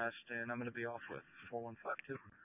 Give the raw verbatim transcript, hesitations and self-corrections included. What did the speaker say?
Fast, and I'm going to be off with four one five two.